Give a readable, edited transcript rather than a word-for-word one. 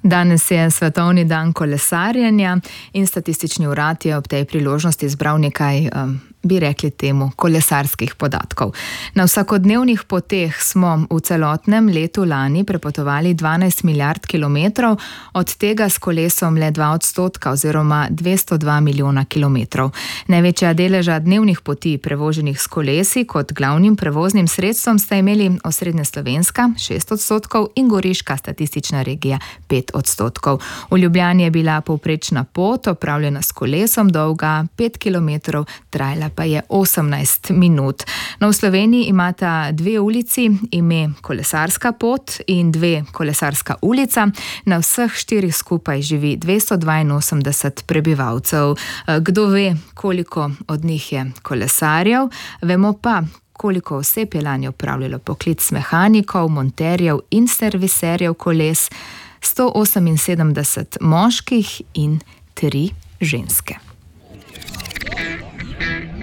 Danes je svetovni dan kolesarjenja in Statistični urad je ob tej priložnosti zbral nekaj, bi rekli temu, kolesarskih podatkov. Na vsakodnevnih poteh smo v celotnem letu lani prepotovali 12 milijard kilometrov, od tega s kolesom le 2% oziroma 202 milijona kilometrov. Največja deleža dnevnih poti prevoženih s kolesi kot glavnim prevoznim sredstvom sta imeli Osrednjeslovenska 6% in Goriška statistična regija 5%. V Ljubljani je bila povprečna pot opravljena s kolesom dolga 5 km, trajala pa je 18 minut. No, v Sloveniji imata dve ulici ime Kolesarska pot in dve Kolesarska ulica. Na vseh štirih skupaj živi 282 prebivalcev. Kdo ve, koliko od njih je kolesarjev, vemo pa, koliko oseb je lani opravljalo poklic mehanikov, monterjev in serviserjev koles, 178 moških in 3 ženske.